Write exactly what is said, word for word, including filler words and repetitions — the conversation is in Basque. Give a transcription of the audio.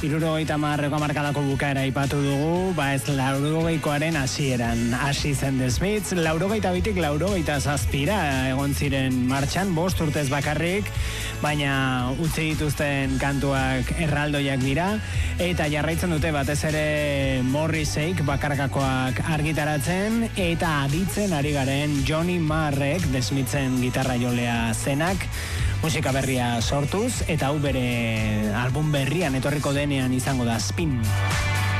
Hirurogeita hamarreko hamarkadako bukaera aipatu dugu, ba ez laurogeikoaren hasieran hasi zen The Smiths, laurogeita bitik laurogeita zazpira egon ziren martxan, bost urtez bakarrik, baina utzi dituzten kantuak erraldoiak dira, eta jarraitzen dute batez ere Morriseik bakarkakoak argitaratzen, eta aditzen ari garen Johnny Marrek, The Smithsen gitarra jolea zenak, musika berria sortuz, eta hau bere album berrian etorriko denean izango da Spin.